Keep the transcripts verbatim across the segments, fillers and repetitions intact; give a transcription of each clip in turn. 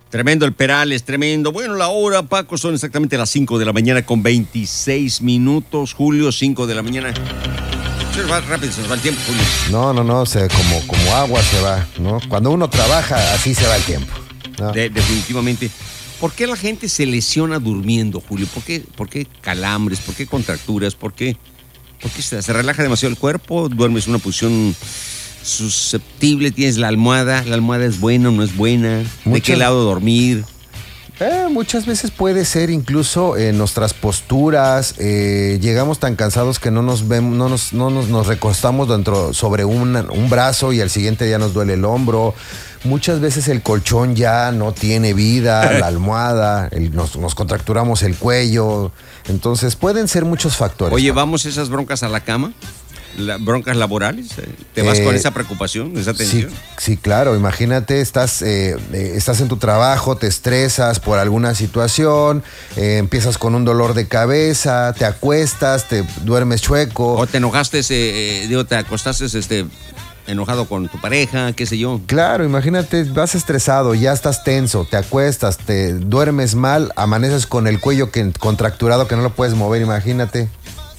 Tremendo el Perales, tremendo. Bueno, la hora, Paco, son exactamente las cinco de la mañana con veintiséis minutos. Julio, cinco de la mañana. Se nos va rápido, se nos va el tiempo, Julio. No, no, no, se, como, como agua se va, ¿no? Cuando uno trabaja, así se va el tiempo, ¿no? De, definitivamente. ¿Por qué la gente se lesiona durmiendo, Julio? ¿Por qué, por qué calambres? ¿Por qué contracturas? ¿Por qué, por qué se, se relaja demasiado el cuerpo? ¿Duermes en una posición susceptible? ¿Tienes la almohada? ¿La almohada es buena o no es buena? Muchas, ¿de qué lado dormir? Eh, muchas veces puede ser incluso en nuestras posturas. Eh, llegamos tan cansados que no nos vemos, no nos, no nos, nos recostamos dentro sobre un, un brazo y al siguiente día nos duele el hombro. Muchas veces el colchón ya no tiene vida, la almohada, el, nos, nos contracturamos el cuello. Entonces pueden ser muchos factores. Oye, ¿vamos esas broncas a la cama? La, ¿Broncas laborales? ¿Te vas eh, con esa preocupación, esa tensión? Sí, sí, claro. Imagínate, estás, eh, eh, estás en tu trabajo, te estresas por alguna situación, eh, empiezas con un dolor de cabeza, te acuestas, te duermes chueco. O te enojaste, eh, digo, te acostaste este, enojado con tu pareja, qué sé yo. Claro, imagínate, vas estresado, ya estás tenso, te acuestas, te duermes mal, amaneces con el cuello que, contracturado que no lo puedes mover, imagínate.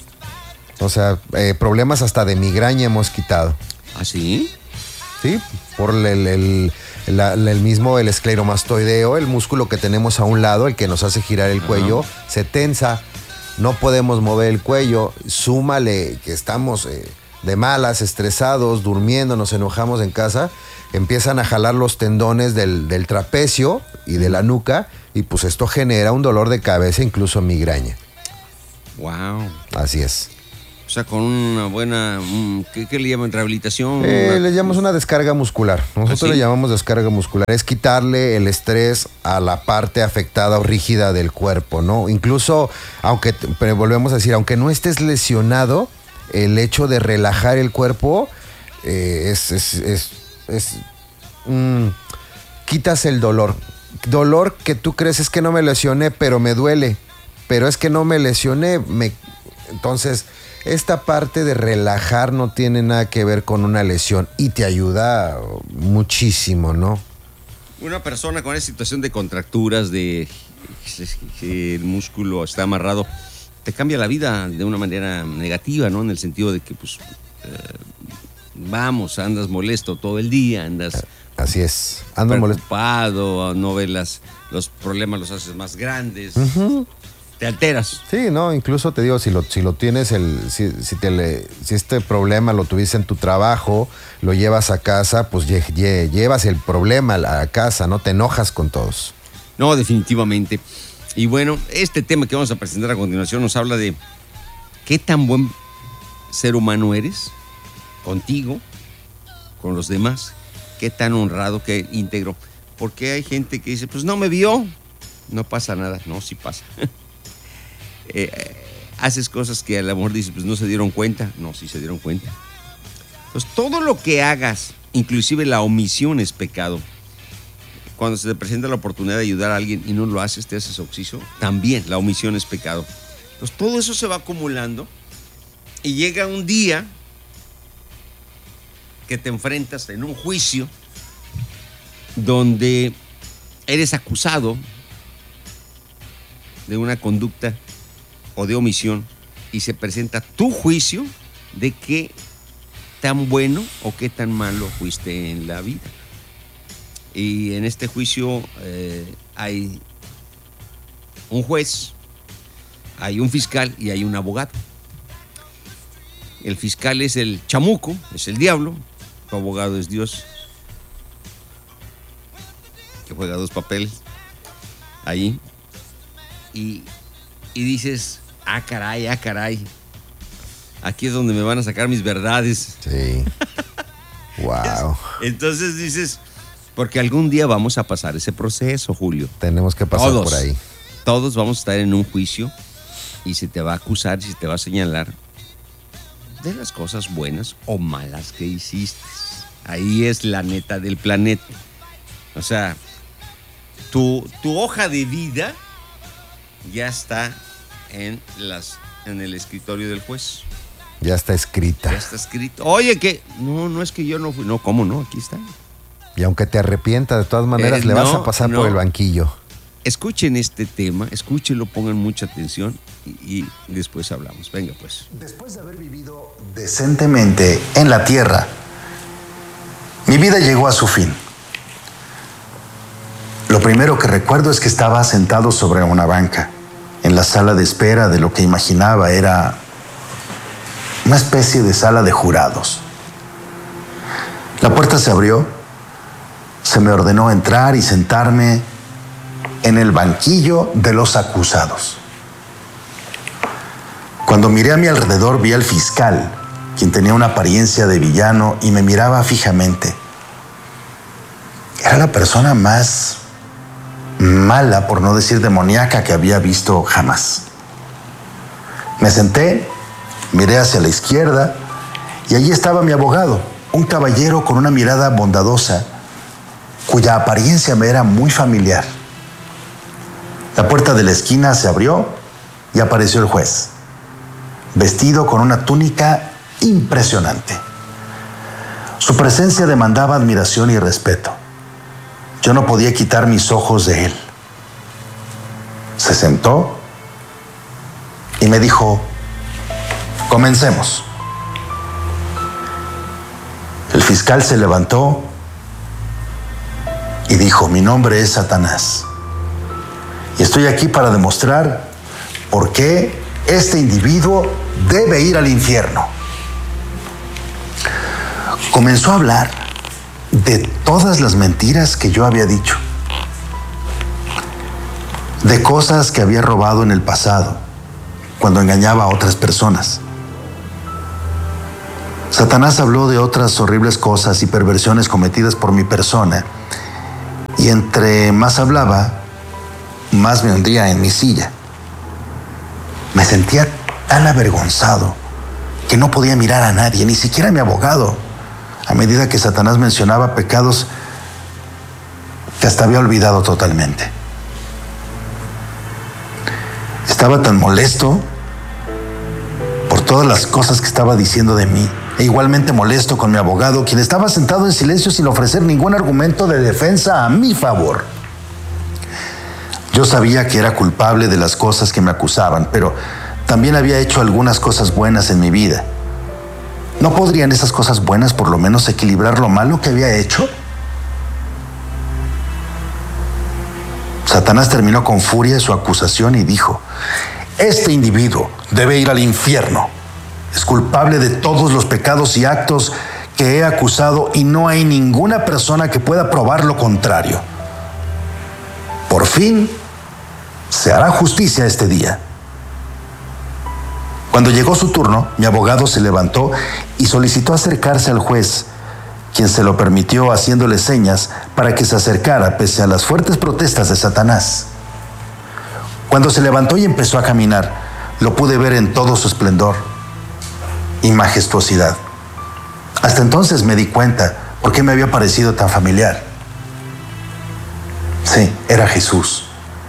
O sea, eh, problemas hasta de migraña hemos quitado. ¿Ah, sí? Sí, por el, el, el, el mismo, el escleromastoideo, el músculo que tenemos a un lado, el que nos hace girar el cuello, uh-huh. se tensa, no podemos mover el cuello, súmale que estamos eh, de malas, estresados, durmiendo, nos enojamos en casa, empiezan a jalar los tendones del, del trapecio y de la nuca, y pues esto genera un dolor de cabeza, incluso migraña. Wow. Así es. O sea, con una buena, ¿qué, qué le llaman? ¿Rehabilitación? Eh, le llamamos una descarga muscular. Nosotros ¿Ah, sí? le llamamos descarga muscular. Es quitarle el estrés a la parte afectada o rígida del cuerpo, ¿no? Incluso, aunque, pero volvemos a decir, aunque no estés lesionado, el hecho de relajar el cuerpo eh, es, es, es, es mm, quitas el dolor. Dolor que tú crees es que no me lesioné, pero me duele. Pero es que no me lesioné, me... Entonces... Esta parte de relajar no tiene nada que ver con una lesión y te ayuda muchísimo, ¿no? Una persona con esa situación de contracturas, de que el músculo está amarrado, te cambia la vida de una manera negativa, ¿no? En el sentido de que, pues, eh, vamos, andas molesto todo el día, andas... Así es, ando preocupado, molesto. No ves las, los problemas, los haces más grandes. Uh-huh. Te alteras. Sí, no, incluso te digo, si lo, si lo tienes, el, si, si, te le, si este problema lo tuviste en tu trabajo, lo llevas a casa, pues lle, lle, llevas el problema a casa, no te enojas con todos. No, definitivamente. Y bueno, este tema que vamos a presentar a continuación nos habla de qué tan buen ser humano eres, contigo, con los demás, qué tan honrado, qué íntegro. Porque hay gente que dice, pues no me vio, no pasa nada. No, sí pasa. Eh, eh, haces cosas que a lo mejor dices, pues no se dieron cuenta. No, sí se dieron cuenta. Entonces, todo lo que hagas, inclusive la omisión es pecado. Cuando se te presenta la oportunidad de ayudar a alguien y no lo haces, te haces oxiso, también la omisión es pecado. Entonces, todo eso se va acumulando y llega un día que te enfrentas en un juicio donde eres acusado de una conducta o de omisión y se presenta tu juicio de qué tan bueno o qué tan malo fuiste en la vida. Y en este juicio eh, hay un juez, hay un fiscal y hay un abogado. El fiscal es el chamuco, es el diablo, tu abogado es Dios, que juega dos papeles ahí. Y, y dices, ah, caray, ah, caray. Aquí es donde me van a sacar mis verdades. Sí. Wow. Entonces dices, porque algún día vamos a pasar ese proceso, Julio. Tenemos que pasar todos, por ahí. Todos vamos a estar en un juicio y se te va a acusar, se te va a señalar de las cosas buenas o malas que hiciste. Ahí es la neta del planeta. O sea, tu, tu hoja de vida ya está en, las, en el escritorio del juez. Ya está escrita. Ya está escrito. Oye, que no, no es que yo no fui. No, ¿cómo no? Aquí está. Y aunque te arrepientas, de todas maneras Eh, le vas no, a pasar no. por el banquillo. Escuchen este tema, escúchenlo, pongan mucha atención y, y después hablamos. Venga, pues. Después de haber vivido decentemente en la tierra, mi vida llegó a su fin. Lo primero que recuerdo es que estaba sentado sobre una banca, en la sala de espera de lo que imaginaba era una especie de sala de jurados. La puerta se abrió, se me ordenó entrar y sentarme en el banquillo de los acusados. Cuando miré a mi alrededor vi al fiscal, quien tenía una apariencia de villano y me miraba fijamente. Era la persona más mala, por no decir demoníaca, que había visto jamás. Me senté, miré hacia la izquierda y allí estaba mi abogado, un caballero con una mirada bondadosa, cuya apariencia me era muy familiar. La puerta de la esquina se abrió y apareció el juez, vestido con una túnica impresionante. Su presencia demandaba admiración y respeto. Yo no podía quitar mis ojos de él. Se sentó y me dijo: comencemos. El fiscal se levantó y dijo: mi nombre es Satanás. Y estoy aquí para demostrar por qué este individuo debe ir al infierno. Comenzó a hablar de todas las mentiras que yo había dicho, de cosas que había robado en el pasado, cuando engañaba a otras personas. Satanás habló de otras horribles cosas y perversiones cometidas por mi persona, y entre más hablaba, más me hundía en mi silla. Me sentía tan avergonzado que no podía mirar a nadie, ni siquiera a mi abogado, a medida que Satanás mencionaba pecados que hasta había olvidado totalmente. Estaba tan molesto por todas las cosas que estaba diciendo de mí, e igualmente molesto con mi abogado, quien estaba sentado en silencio sin ofrecer ningún argumento de defensa a mi favor. Yo sabía que era culpable de las cosas que me acusaban, pero también había hecho algunas cosas buenas en mi vida. ¿No podrían esas cosas buenas por lo menos equilibrar lo malo que había hecho? Satanás terminó con furia su acusación y dijo: este individuo debe ir al infierno. Es culpable de todos los pecados y actos que he acusado y no hay ninguna persona que pueda probar lo contrario. Por fin se hará justicia este día. Cuando llegó su turno, mi abogado se levantó y solicitó acercarse al juez, quien se lo permitió haciéndole señas para que se acercara pese a las fuertes protestas de Satanás. Cuando se levantó y empezó a caminar, lo pude ver en todo su esplendor y majestuosidad. Hasta entonces me di cuenta por qué me había parecido tan familiar. Sí, era Jesús.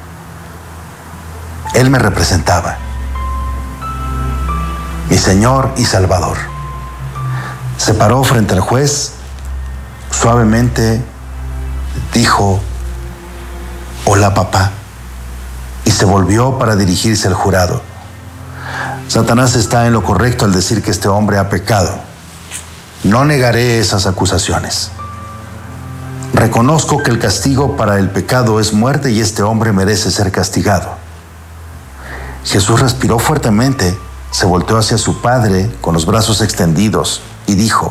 Él me representaba, mi Señor y Salvador. Se paró frente al juez, suavemente dijo: hola, papá, y se volvió para dirigirse al jurado. Satanás está en lo correcto al decir que este hombre ha pecado. No negaré esas acusaciones. Reconozco que el castigo para el pecado es muerte y este hombre merece ser castigado. Jesús respiró fuertemente, se volteó hacia su padre con los brazos extendidos y dijo: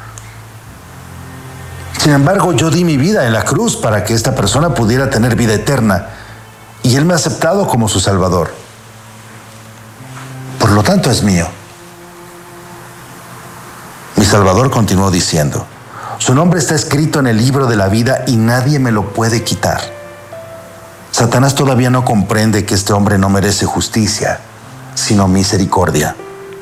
sin embargo, yo di mi vida en la cruz para que esta persona pudiera tener vida eterna y él me ha aceptado como su Salvador. Por lo tanto, es mío. Mi Salvador continuó diciendo: su nombre está escrito en el libro de la vida y nadie me lo puede quitar. Satanás todavía no comprende que este hombre no merece justicia, sino misericordia.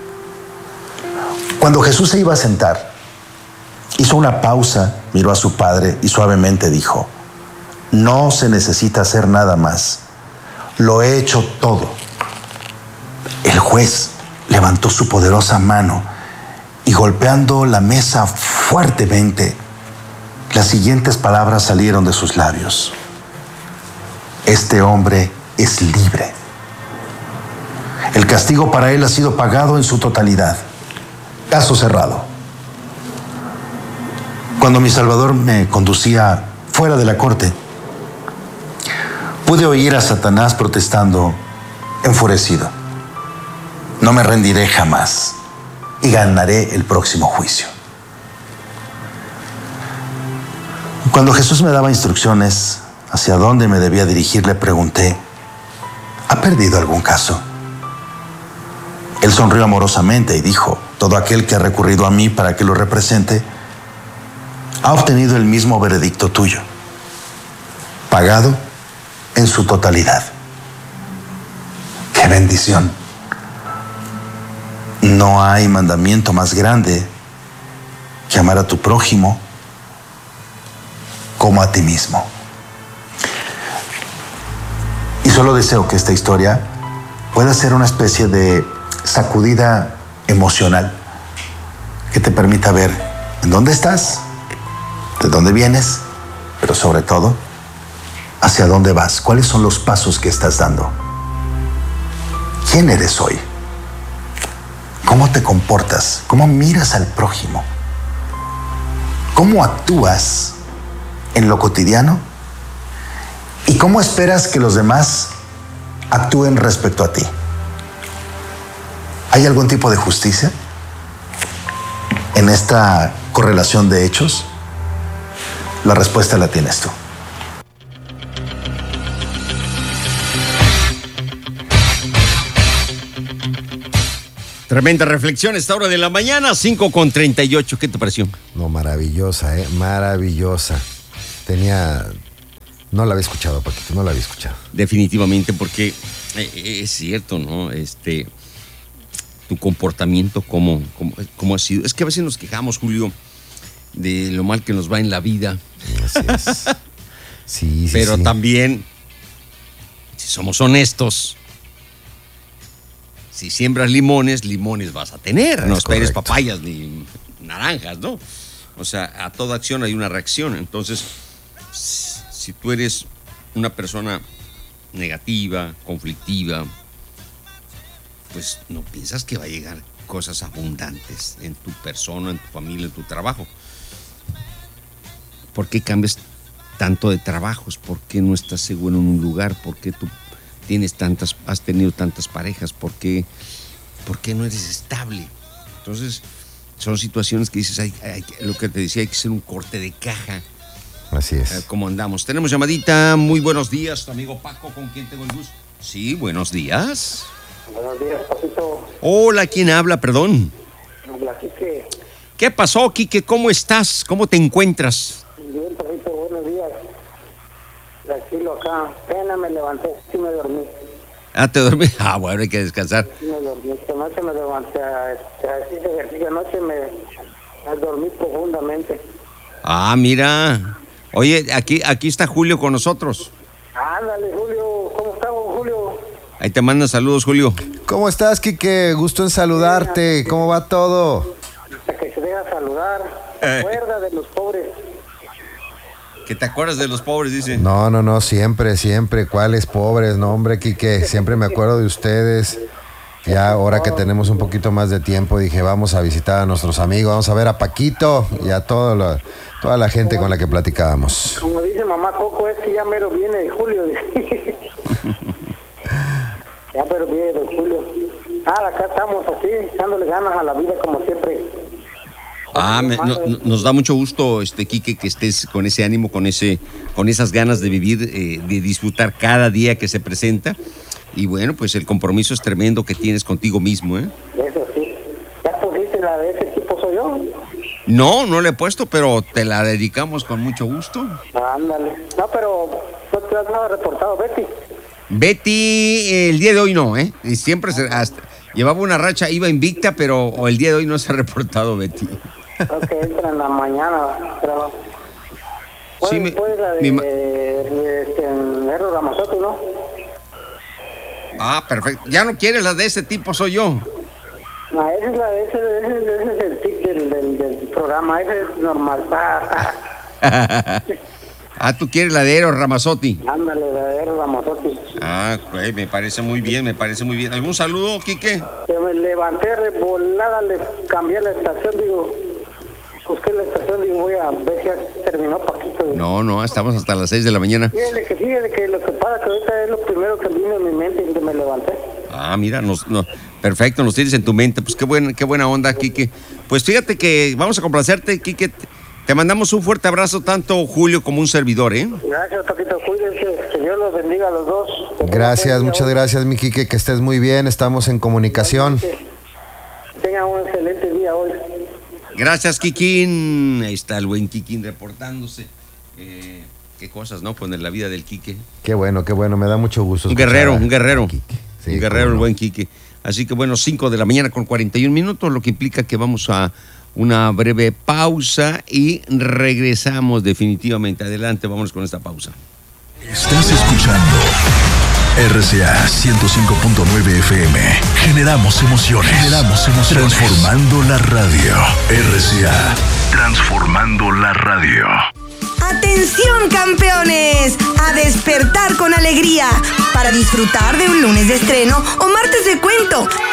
Cuando Jesús se iba a sentar, hizo una pausa, miró a su padre y suavemente dijo: no se necesita hacer nada más. Lo he hecho todo. El juez levantó su poderosa mano y golpeando la mesa fuertemente, las siguientes palabras salieron de sus labios: este hombre es libre. El castigo para él ha sido pagado en su totalidad. Caso cerrado. Cuando mi Salvador me conducía fuera de la corte, pude oír a Satanás protestando, enfurecido: no me rendiré jamás y ganaré el próximo juicio. Cuando Jesús me daba instrucciones hacia dónde me debía dirigir, le pregunté: ¿ha perdido algún caso? Él sonrió amorosamente y dijo: todo aquel que ha recurrido a mí para que lo represente ha obtenido el mismo veredicto tuyo, pagado en su totalidad. ¡Qué bendición! No hay mandamiento más grande que amar a tu prójimo como a ti mismo. Y solo deseo que esta historia pueda ser una especie de sacudida emocional que te permita ver en dónde estás, de dónde vienes, pero sobre todo, hacia dónde vas, cuáles son los pasos que estás dando. ¿Quién eres hoy? ¿Cómo te comportas? ¿Cómo miras al prójimo? ¿Cómo actúas en lo cotidiano? ¿Y cómo esperas que los demás actúen respecto a ti? ¿Hay algún tipo de justicia en esta correlación de hechos? La respuesta la tienes tú. Tremenda reflexión esta hora de la mañana, cinco con treinta y ocho. ¿Qué te pareció? No, maravillosa, ¿eh? Maravillosa. Tenía... No la había escuchado, Paquito, no la había escuchado. Definitivamente, porque eh, es cierto, ¿no? Este, tu comportamiento, ¿cómo, cómo, cómo ha sido? Es que a veces nos quejamos, Julio, de lo mal que nos va en la vida. Así es. Sí, sí, Pero sí. también, si somos honestos, si siembras limones, limones vas a tener. No Es esperes correcto. papayas ni naranjas, ¿no? O sea, a toda acción hay una reacción. Entonces, si tú eres una persona negativa, conflictiva, pues no piensas que va a llegar cosas abundantes en tu persona, en tu familia, en tu trabajo. ¿Por qué cambias tanto de trabajos? ¿Por qué no estás seguro en un lugar? ¿Por qué tú tienes tantas, has tenido tantas parejas? ¿Por qué, por qué no eres estable? Entonces, son situaciones que dices, hay, hay, lo que te decía, hay que hacer un corte de caja. Así Eh, es. ¿Cómo andamos? Tenemos llamadita. Muy buenos días, tu amigo Paco, ¿con quién tengo el gusto? Sí, buenos días. Buenos días, Papito. Hola, ¿quién habla? Perdón. Habla Quique. ¿Qué pasó, Quique? ¿Cómo estás? ¿Cómo te encuentras? Bien, Papito, buenos días. Tranquilo acá. Pena, me levanté y me dormí. Ah, te dormí. Ah, bueno, hay que descansar. Sí, me dormí. Esta noche me levanté a, a hacer ejercicio. Anoche me, me dormí profundamente. Ah, mira. Oye, aquí, aquí está Julio con nosotros. Ándale, Julio. ¿Cómo estamos, Julio? Ahí te mandan saludos, Julio. ¿Cómo estás, Quique? Gusto en saludarte. ¿Cómo va todo? Hasta que se deja saludar. Recuerda de los pobres. Que te acuerdas de los pobres, dice. No, no, no, siempre, siempre. ¿Cuáles pobres? No, hombre, Quique, siempre me acuerdo de ustedes. Ya ahora que tenemos un poquito más de tiempo, dije, vamos a visitar a nuestros amigos, vamos a ver a Paquito y a todo lo, toda la gente con la que platicábamos. Como dice mamá Coco, es que ya mero viene de Julio. Ya mero viene de Julio. Ah, acá estamos así, echándole ganas a la vida como siempre. Ah, me- no- no- nos da mucho gusto, este Quique, que estés con ese ánimo, con ese, con esas ganas de vivir, eh, de disfrutar cada día que se presenta. Y bueno, pues el compromiso es tremendo que tienes contigo mismo, ¿eh? Eso sí. ¿Ya pusiste la de ese tipo soy yo? No, no le he puesto, pero te la dedicamos con mucho gusto. Ándale. No, pero no te has nada reportado, Betty. Betty, eh, el día de hoy no, ¿eh? Y siempre se, hasta, llevaba una racha, iba invicta, pero o el día de hoy no se ha reportado Betty. Creo que entra en la mañana. Pero... Pues, Sí, me- pues la de, mi ma- de este, Erro Ramazotti, ¿no? Ah, perfecto. Ya no quieres la de ese tipo, soy yo. No, esa es la de ese, ese, ese es el tic del, del, del programa, ese es normal. Ah, ¿tú quieres la de Eros Ramazzotti? Ándale, la de Eros Ramazzotti. Ah, güey, me parece muy bien, me parece muy bien. ¿Algún saludo, Quique? Que me levanté revolada, le cambié la estación, digo, busqué la estación, digo, voy a ver si ya terminó Paquito. Digo. No, no, estamos hasta las seis de la mañana. Fíjate que, fíjate que lo que pasa que ahorita es lo primero que vino en mi mente y que me levanté. Ah, mira, nos, no, perfecto, nos tienes en tu mente. Pues qué buena, qué buena onda, Quique. Pues fíjate que vamos a complacerte, Quique. Te mandamos un fuerte abrazo, tanto Julio como un servidor, ¿eh? Gracias, Paquito, cuídense. Señor los bendiga a los dos. Gracias, muchas gracias, mi Quique, que estés muy bien. Estamos en comunicación. Tengan un excelente día hoy. Gracias, Kikín. Ahí está el buen Kikín reportándose. Eh, qué cosas, ¿no? Con la vida del Quique. Qué bueno, qué bueno, me da mucho gusto. Un guerrero, un guerrero. Sí, un guerrero, no. el buen Quique. Así que bueno, cinco de la mañana con cuarenta y un minutos, lo que implica que vamos a una breve pausa y regresamos definitivamente. Adelante, vamos con esta pausa. Estás escuchando R C A ciento cinco punto nueve F M. Generamos emociones. Generamos emociones. Transformando la radio. R C A. Transformando la radio. ¡Atención, campeones! A despertar con alegría para disfrutar de un lunes de estreno o martes de cuento.